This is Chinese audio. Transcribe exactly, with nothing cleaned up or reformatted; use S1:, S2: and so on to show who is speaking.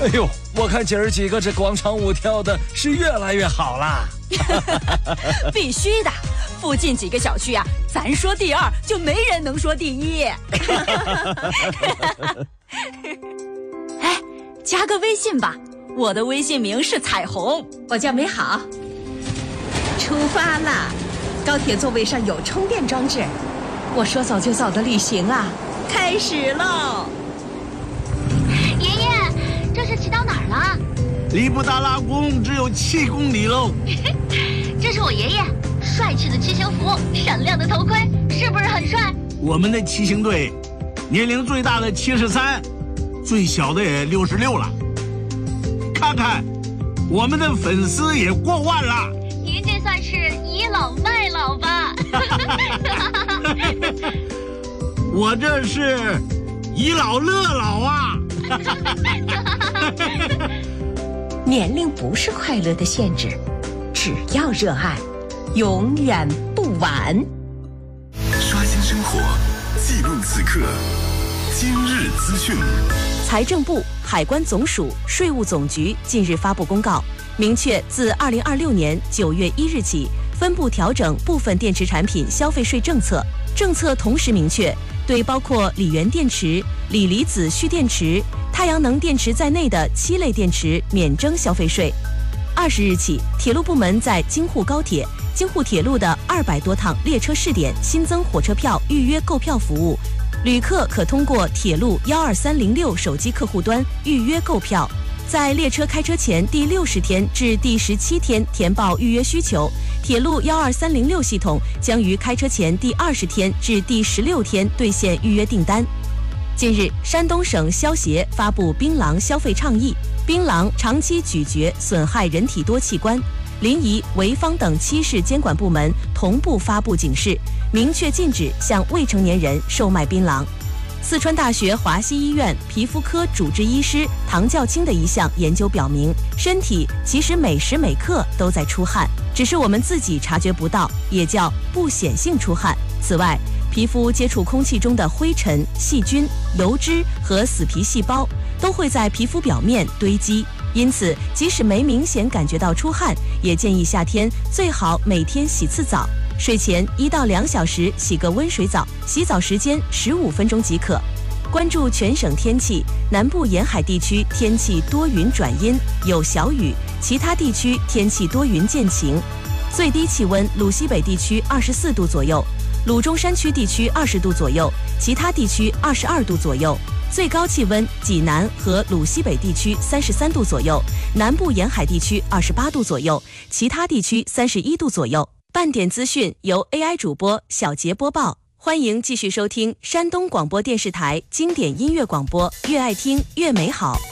S1: 哎呦，我看今儿几个这广场舞跳的是越来越好啦。
S2: 必须的，附近几个小区啊，咱说第二就没人能说第一。哎，加个微信吧，我的微信名是彩虹。
S3: 我叫美好。出发啦！高铁座位上有充电装置，我说走就走的旅行啊，开始喽！
S4: 爷爷，这是骑到哪儿了？
S5: 离布达拉宫只有七公里喽。
S4: 这是我爷爷，帅气的骑行服，闪亮的头盔，是不是很帅？
S5: 我们的骑行队，年龄最大的七十三，最小的也六十六了。看看，我们的粉丝也过万了。
S4: 您这算是倚老卖老吧？
S5: 我这是倚老乐老啊！
S3: 年龄不是快乐的限制，只要热爱，永远不晚。
S6: 刷新生活，记录此刻，今日资讯。
S7: 财政部、海关总署、税务总局近日发布公告，明确自二零二六年九月一日起，分步调整部分电池产品消费税政策。政策同时明确，对包括锂源电池、锂离子蓄电池、太阳能电池在内的七类电池免征消费税。二十日起，铁路部门在京沪高铁、京沪铁路的二百多趟列车试点新增火车票预约购票服务，旅客可通过铁路幺二三零六手机客户端预约购票。在列车开车前第六十天至第十七天填报预约需求，铁路幺二三零六系统将于开车前第二十天至第十六天兑现预约订单。近日，山东省消协发布槟榔消费倡议，槟榔长期咀嚼损害人体多器官，临沂、潍坊等七市监管部门同步发布警示，明确禁止向未成年人售卖槟榔。四川大学华西医院皮肤科主治医师唐教清的一项研究表明，身体其实每时每刻都在出汗，只是我们自己察觉不到，也叫不显性出汗。此外，皮肤接触空气中的灰尘、细菌、油脂和死皮细胞都会在皮肤表面堆积，因此即使没明显感觉到出汗，也建议夏天最好每天洗次澡，睡前一到两小时洗个温水澡，洗澡时间十五分钟即可。关注全省天气，南部沿海地区天气多云转阴，有小雨，其他地区天气多云见晴。最低气温鲁西北地区二十四度左右，鲁中山区地区二十度左右，其他地区二十二度左右。最高气温济南和鲁西北地区三十三度左右，南部沿海地区二十八度左右，其他地区三十一度左右。半点资讯由 A I 主播小杰播报，欢迎继续收听山东广播电视台经典音乐广播，越爱听越美好。